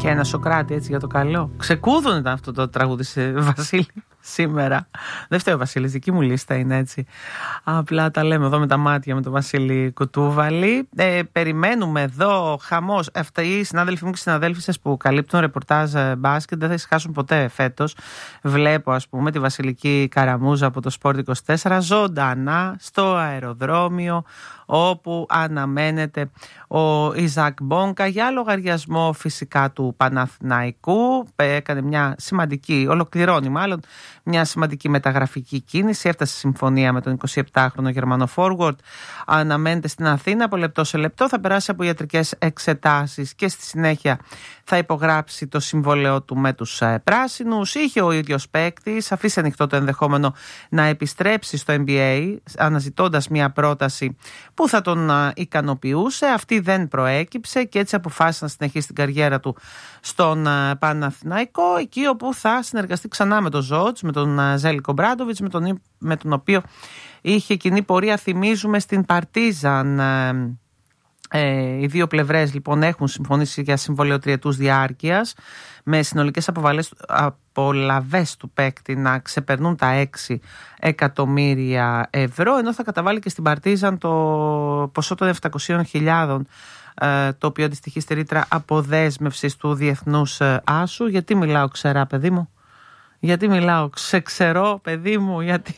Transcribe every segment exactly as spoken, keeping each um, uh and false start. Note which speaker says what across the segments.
Speaker 1: Και ένα Σοκράτη έτσι για το καλό. Ξεκούδουν ήταν αυτό το τραγούδι σε Βασίλη σήμερα. Δεν φταίει ο Βασίλης, δική μου λίστα είναι έτσι. Απλά τα λέμε εδώ με τα μάτια με τον Βασίλη Κουτούβαλη. Ε, περιμένουμε εδώ χαμός. Αυτά οι συνάδελφοί μου και οι συναδέλφισες που καλύπτουν ρεπορτάζ μπάσκετ δεν θα ησυχάσουν ποτέ φέτος. Βλέπω ας πούμε τη Βασιλική Καραμούζα από το Σπορτ είκοσι τέσσερα ζωντανά στο αεροδρόμιο, όπου αναμένεται ο Ιζακ Μπόνκα για λογαριασμό φυσικά του Παναθηναϊκού. Έκανε μια σημαντική, ολοκληρώνει μάλλον μια σημαντική μεταγραφική κίνηση. Έφτασε συμφωνία με τον εικοσιεπτάχρονο Γερμανό forward. Αναμένεται στην Αθήνα από λεπτό σε λεπτό. Θα περάσει από ιατρικές εξετάσεις και στη συνέχεια θα υπογράψει το συμβόλαιό του με τους πράσινους. Είχε ο ίδιος παίκτης αφήσει ανοιχτό το ενδεχόμενο να επιστρέψει στο N B A, αναζητώντας μια πρόταση που θα τον ικανοποιούσε. Αυτή δεν προέκυψε και έτσι αποφάσισε να συνεχίσει την καριέρα του στον Παναθηναϊκό, εκεί όπου θα συνεργαστεί ξανά με τον Ζότς, με τον Ζέλικο Μπράντοβιτς, με τον, με τον οποίο είχε κοινή πορεία, θυμίζουμε, στην Παρτίζαν. Ε, οι δύο πλευρές λοιπόν έχουν συμφωνήσει για συμβόλαιο τριετούς διάρκειας, με συνολικές απολαβές του παίκτη να ξεπερνούν τα έξι εκατομμύρια ευρώ, ενώ θα καταβάλει και στην Παρτίζαν το ποσό των επτακόσιες χιλιάδες, ε, το οποίο αντιστοιχεί στη ρήτρα αποδέσμευσης του Διεθνούς Άσου. Γιατί μιλάω ξερά, παιδί μου? Γιατί μιλάω ξεξερό, παιδί μου? Γιατί...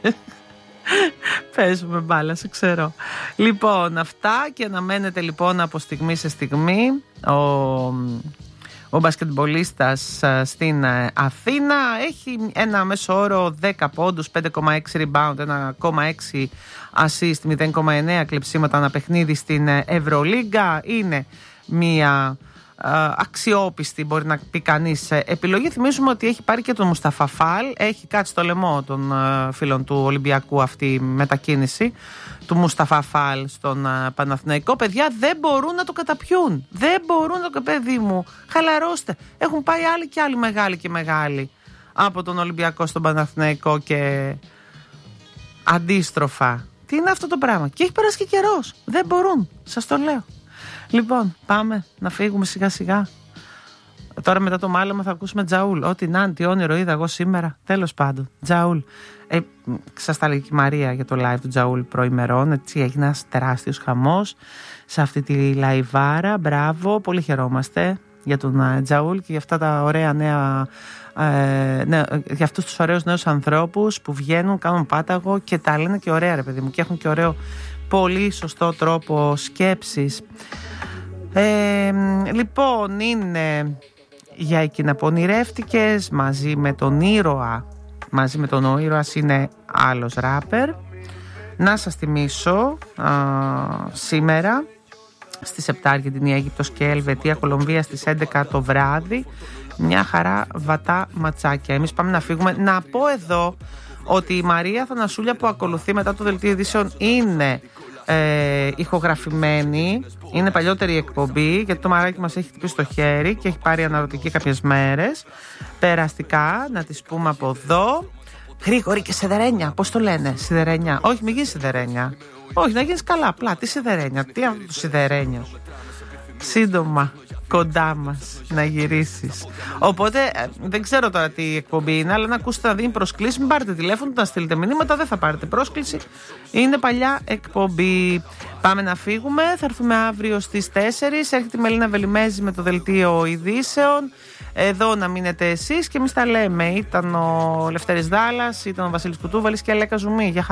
Speaker 1: Παίζουμε μπάλα, σε ξέρω. Λοιπόν, αυτά, και αναμένεται λοιπόν από στιγμή σε στιγμή ο, ο μπασκετμπολίστας στην Αθήνα. Έχει ένα μέσο όρο δέκα πόντους, πέντε κόμμα έξι rebound, ένα κόμμα έξι assist, μηδέν κόμμα εννέα κλεψίματα ανά παιχνίδι στην Ευρωλίγκα. Είναι μια αξιόπιστη, μπορεί να πει κανείς, επιλογή. Θυμίζουμε ότι έχει πάρει και τον Μουσταφά Φαλ. Έχει κάτσει στο λαιμό των φίλων του Ολυμπιακού αυτή η μετακίνηση του Μουσταφά Φαλ στον Παναθηναϊκό. Παιδιά, δεν μπορούν να το καταπιούν. Δεν μπορούν να το, παιδί μου, χαλαρώστε. Έχουν πάει άλλοι και άλλοι μεγάλοι και μεγάλοι από τον Ολυμπιακό στον Παναθηναϊκό και αντίστροφα. Τι είναι αυτό το πράγμα? Και έχει περάσει και καιρός. Δεν μπορούν, σας το λέω. Λοιπόν, πάμε να φύγουμε σιγά σιγά. Τώρα μετά το μάλαμα θα ακούσουμε Τζαούλ. Ό,τι να, τι όνειρο είδα εγώ σήμερα. Τέλος πάντων, Τζαούλ. Ε, σας τα λέει και η Μαρία για το live του Τζαούλ προημερών. Έτσι έγινε ένας τεράστιος χαμός σε αυτή τη λαϊβάρα. Μπράβο, πολύ χαιρόμαστε για τον uh, Τζαούλ και για αυτά τα ωραία νέα, ε, νέα, για αυτούς τους ωραίους νέους ανθρώπους που βγαίνουν, κάνουν πάταγο και τα λένε και ωραία, ρε παιδί μου, και έχουν και ωραίο, πολύ σωστό τρόπο σκέψης. Ε, λοιπόν, είναι για εκείνα που ονειρεύτηκες, μαζί με τον ήρωα. Μαζί με τον ο ήρωας είναι άλλος ράπερ. Να σας θυμίσω α, σήμερα στις επτά Αργεντινή, Αίγυπτος και Ελβετία, Κολομβία στις έντεκα το βράδυ. Μια χαρά βατά ματσάκια. Εμείς πάμε να φύγουμε. Να πω εδώ ότι η Μαρία Θανασούλια που ακολουθεί μετά το δελτίο ειδήσεων είναι ε, ηχογραφημένη. Είναι παλιότερη εκπομπή, γιατί το μαράκι μας έχει χτυπήσει το χέρι και έχει πάρει αναρωτική κάποιες μέρες. Περαστικά, να τις πούμε από εδώ. Γρήγορη και σιδερένια, πώς το λένε, σιδερένια? Όχι, μην γίνεις σιδερένια. Όχι, να γίνεις καλά, απλά. Τι σιδερένια, τι αυτό το σιδερένιο? Σύντομα κοντά μας να γυρίσεις. Οπότε δεν ξέρω τώρα τι εκπομπή είναι, αλλά να ακούσετε να δίνει προσκλήσεις, μην πάρετε τηλέφωνο, να στείλετε μηνύματα, δεν θα πάρετε πρόσκληση. Είναι παλιά εκπομπή. Πάμε να φύγουμε, θα έρθουμε αύριο στις τέσσερις. Έρχεται η Μελίνα Βελιμέζη με το δελτίο ειδήσεων. Εδώ να μείνετε εσείς και εμείς τα λέμε. Ήταν ο Λευτέρης Δάλλας, ήταν ο Βασίλης Κουτούβαλης και η Αλέκα Ζουμή. Για